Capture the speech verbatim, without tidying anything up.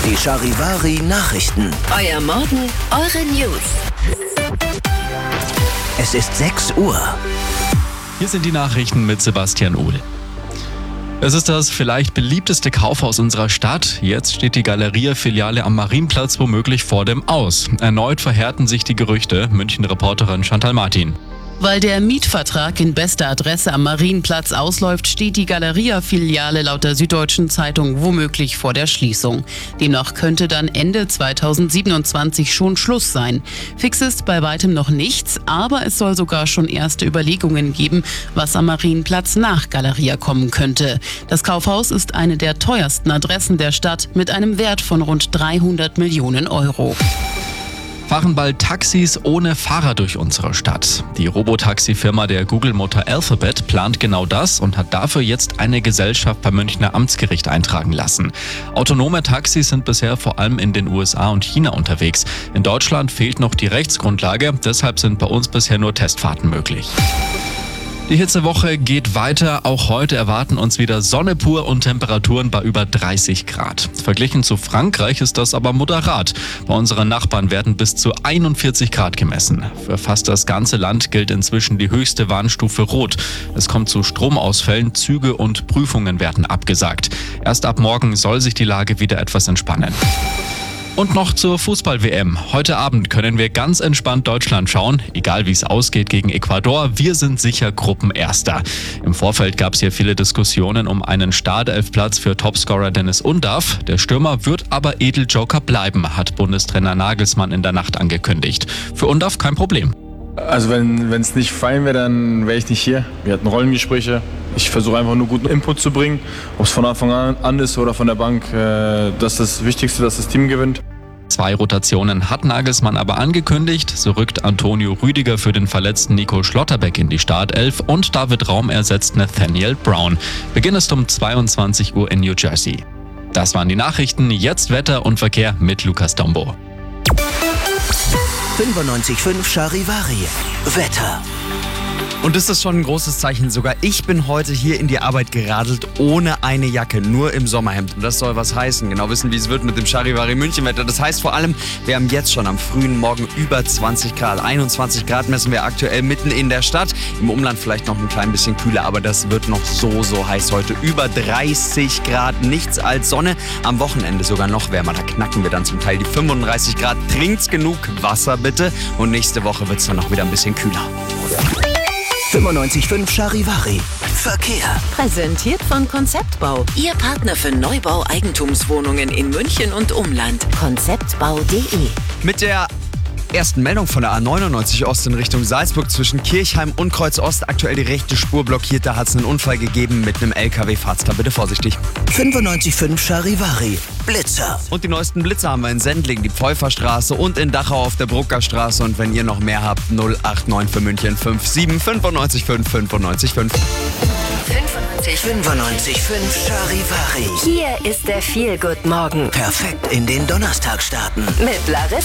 Die Charivari Nachrichten. Euer Morgen, eure News. Es ist sechs Uhr. Hier sind die Nachrichten mit Sebastian Uhl. Es ist das vielleicht beliebteste Kaufhaus unserer Stadt. Jetzt steht die Galeria-Filiale am Marienplatz womöglich vor dem Aus. Erneut verhärten sich die Gerüchte. München-Reporterin Chantal Martin. Weil der Mietvertrag in bester Adresse am Marienplatz ausläuft, steht die Galeria-Filiale laut der Süddeutschen Zeitung womöglich vor der Schließung. Demnach könnte dann Ende zweitausendsiebenundzwanzig schon Schluss sein. Fix ist bei weitem noch nichts, aber es soll sogar schon erste Überlegungen geben, was am Marienplatz nach Galeria kommen könnte. Das Kaufhaus ist eine der teuersten Adressen der Stadt mit einem Wert von rund dreihundert Millionen Euro. Fahren bald Taxis ohne Fahrer durch unsere Stadt. Die Robotaxi-Firma der Google-Mutter Alphabet plant genau das und hat dafür jetzt eine Gesellschaft beim Münchner Amtsgericht eintragen lassen. Autonome Taxis sind bisher vor allem in den U S A und China unterwegs. In Deutschland fehlt noch die Rechtsgrundlage, deshalb sind bei uns bisher nur Testfahrten möglich. Die Hitzewoche geht weiter. Auch heute erwarten uns wieder Sonne pur und Temperaturen bei über dreißig Grad. Verglichen zu Frankreich ist das aber moderat. Bei unseren Nachbarn werden bis zu einundvierzig Grad gemessen. Für fast das ganze Land gilt inzwischen die höchste Warnstufe Rot. Es kommt zu Stromausfällen, Züge und Prüfungen werden abgesagt. Erst ab morgen soll sich die Lage wieder etwas entspannen. Und noch zur Fußball-W M. Heute Abend können wir ganz entspannt Deutschland schauen. Egal wie es ausgeht gegen Ecuador, wir sind sicher Gruppenerster. Im Vorfeld gab es hier viele Diskussionen um einen Startelfplatz für Topscorer Dennis Undav. Der Stürmer wird aber Edeljoker bleiben, hat Bundestrainer Nagelsmann in der Nacht angekündigt. Für Undav kein Problem. Also wenn es nicht fein wäre, dann wäre ich nicht hier. Wir hatten Rollengespräche. Ich versuche einfach nur guten Input zu bringen. Ob es von Anfang an ist oder von der Bank, äh, das ist das Wichtigste, dass das Team gewinnt. Zwei Rotationen hat Nagelsmann aber angekündigt. So rückt Antonio Rüdiger für den verletzten Nico Schlotterbeck in die Startelf und David Raum ersetzt Nathaniel Brown. Beginn ist um zweiundzwanzig Uhr in New Jersey. Das waren die Nachrichten. Jetzt Wetter und Verkehr mit Lukas Dombo. fünfundneunzig Komma fünf Charivari. Wetter. Und das ist schon ein großes Zeichen. Sogar ich bin heute hier in die Arbeit geradelt ohne eine Jacke, nur im Sommerhemd. Und das soll was heißen. Genau wissen, wie es wird mit dem Charivari München-Wetter. Das heißt vor allem, wir haben jetzt schon am frühen Morgen über zwanzig Grad. einundzwanzig Grad messen wir aktuell mitten in der Stadt. Im Umland vielleicht noch ein klein bisschen kühler, aber das wird noch so, so heiß heute. Über dreißig Grad, nichts als Sonne. Am Wochenende sogar noch wärmer. Da knacken wir dann zum Teil die fünfunddreißig Grad. Trinkt genug Wasser bitte. Und nächste Woche wird es dann noch wieder ein bisschen kühler. fünfundneunzig Komma fünf Charivari. Verkehr. Präsentiert von Konzeptbau. Ihr Partner für Neubau Eigentumswohnungen in München und Umland. konzeptbau punkt de. Mit der ersten Meldung von der A neunundneunzig Ost in Richtung Salzburg zwischen Kirchheim und Kreuz Ost. Aktuell die rechte Spur blockiert. Da hat es einen Unfall gegeben mit einem L K W. Fahrt's da bitte vorsichtig. fünfundneunzig Komma fünf Charivari. Blitzer. Und die neuesten Blitzer haben wir in Sendling, die Pfeuferstraße und in Dachau auf der Bruckerstraße. Und wenn ihr noch mehr habt, null acht neun für München fünf sieben fünfundneunzig fünf fünfundneunzig fünf. fünfundneunzig Komma fünf Charivari. Hier ist der Feel-Good-Morgen Perfekt in den Donnerstag starten. mit Larissa.